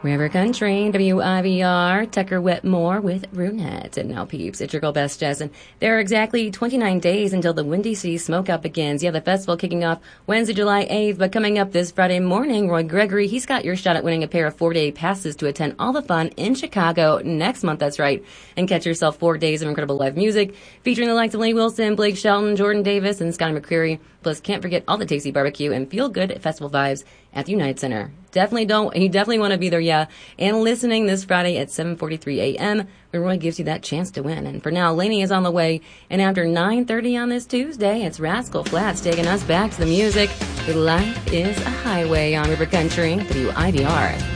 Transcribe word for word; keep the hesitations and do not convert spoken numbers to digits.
River Country, W I V R, Tucker Wetmore with Brunette. And now, peeps, it's your girl, Best Jess. And there are exactly twenty-nine days until the Windy City Smokeout begins. Yeah, the festival kicking off Wednesday, July eighth. But coming up this Friday morning, Roy Gregory, he's got your shot at winning a pair of four-day passes to attend all the fun in Chicago next month. That's right. And catch yourself four days of incredible live music featuring the likes of Lenny Wilson, Blake Shelton, Jordan Davis, and Scotty McCreery. Plus, can't forget all the tasty barbecue and feel-good festival vibes at the United Center. Definitely don't, you definitely want to be there, yeah. And listening this Friday at seven forty-three a.m. when Roy gives you that chance to win. And for now, Lainey is on the way. And after nine thirty on this Tuesday, it's Rascal Flatts taking us back to the music. Life is a highway on River Country, W I V R.